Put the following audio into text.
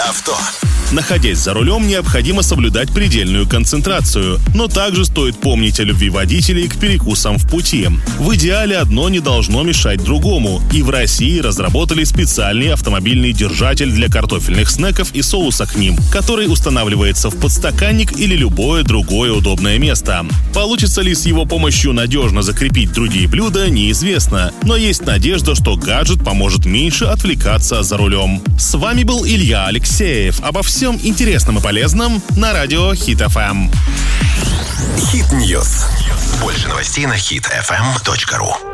авто. Находясь за рулем, необходимо соблюдать предельную концентрацию, но также стоит помнить о любви водителей к перекусам в пути. В идеале одно не должно мешать другому, и в России разработали специальный автомобильный держатель для картофельных снеков и соуса к ним, который устанавливается в подстаканник или любое другое удобное место. Получится ли с его помощью надежно закрепить другие блюда, неизвестно, но есть надежда, что гаджет поможет меньше отвлекаться за рулем. С вами был Илья Алексеев. Обо всем интересном и полезном на радио Хит FM. Хит Ньюс. Больше новостей на hitfm.ru.